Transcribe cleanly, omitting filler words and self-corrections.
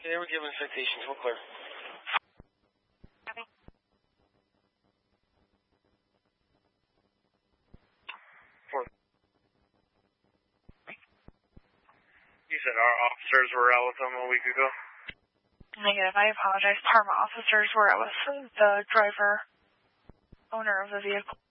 Okay, we're giving citations. We're clear. You said our officers were out with them a week ago? Negative. I apologize. Parma officers were out with the driver, owner of the vehicle.